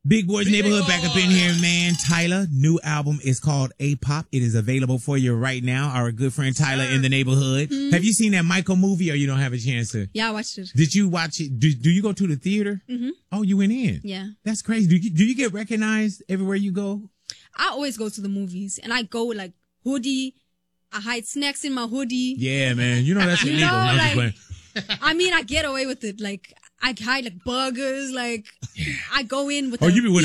Big Boys Neighborhood back up in here, man. Tyler, new album is called A-Pop. It is available for you right now. Our good friend Tyler in the neighborhood. Mm-hmm. Have you seen that Michael movie or you don't have a chance to? Yeah, I watched it. Did you watch it? Do you go to the theater? Mm-hmm. Oh, you went in? Yeah. That's crazy. Do you get recognized everywhere you go? I always go to the movies and I go with like hoodie. I hide snacks in my hoodie. Yeah, man. You know that's illegal. I mean, I get away with it. Like, I hide like burgers. Like, I go in with. You be with